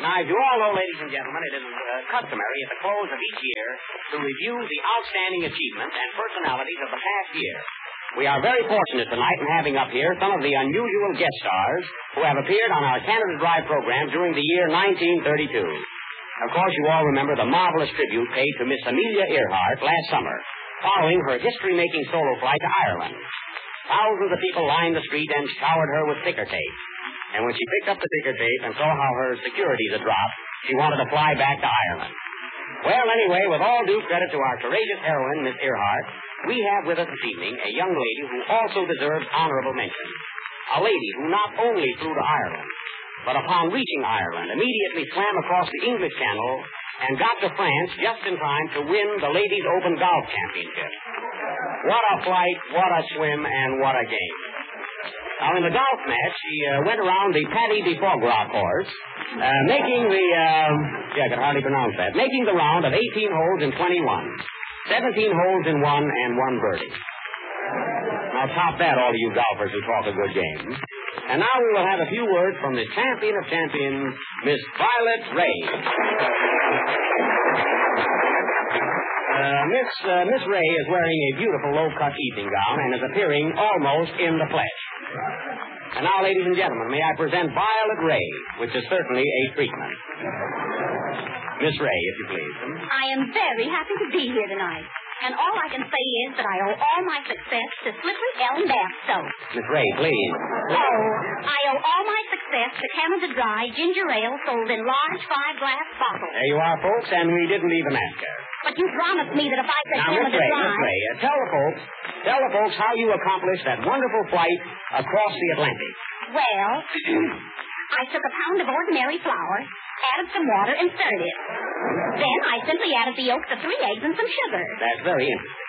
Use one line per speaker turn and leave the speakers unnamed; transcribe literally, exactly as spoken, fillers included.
Now, as you all know, ladies and gentlemen, it is uh, customary at the close of each year to review the outstanding achievements and personalities of the past year. We are very fortunate tonight in having up here some of the unusual guest stars who have appeared on our Canada Drive program during the year nineteen thirty-two. Of course, you all remember the marvelous tribute paid to Miss Amelia Earhart last summer, following her history-making solo flight to Ireland. Thousands of people lined the street and showered her with ticker tape. And when she picked up the ticker tape and saw how her securities had dropped, she wanted to fly back to Ireland. Well, anyway, with all due credit to our courageous heroine, Miss Earhart, we have with us this evening a young lady who also deserves honorable mention. A lady who not only flew to Ireland, but upon reaching Ireland, immediately swam across the English Channel and got to France just in time to win the Ladies' Open Golf Championship. What a flight, what a swim, and what a game. Now, in the golf match, she uh, went around the Paddy de Fogra course, uh, making the, uh, yeah, I could hardly pronounce that, making the round of eighteen holes in twenty-one, seventeen holes in one, and one birdie. Now, top that, all of you golfers who talk a good game. And now we will have a few words from the champion of champions, Miss Violet Ray. Uh, Miss uh, Miss Ray is wearing a beautiful low-cut evening gown and is appearing almost in the flesh. And now, ladies and gentlemen, may I present Violet Ray, which is certainly a treatment. Miss Ray, if you please.
I am very happy to be here tonight. And all I can say is that I owe all my success to Slippery Elm Bath Soap.
Miss Ray, please.
Oh, I owe all my success to Canada Dry ginger ale sold in large five-glass bottles.
There you are, folks, and we didn't even ask her.
But you promised me that if I said
now,
Canada
Miss Ray,
Dry...
Miss Ray, uh, tell the folks, tell the folks how you accomplished that wonderful flight across the Atlantic.
Well, I took a pound of ordinary flour, added some water, and stirred it. Then I simply added the yolks of three eggs and some sugar.
That's very interesting.